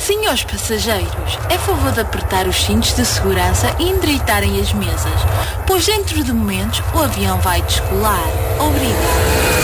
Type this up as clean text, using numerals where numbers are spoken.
Senhores passageiros, é favor de apertar os cintos de segurança e endireitarem as mesas, pois dentro de momentos o avião vai descolar. Obrigado.